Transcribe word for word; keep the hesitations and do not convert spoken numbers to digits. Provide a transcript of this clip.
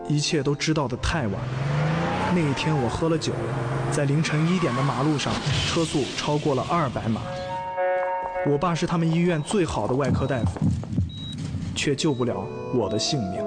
一切都知道得太晚了。那一天我喝了酒，在凌晨一点的马路上，车速超过了二百码。我爸是他们医院最好的外科大夫，却救不了我的性命。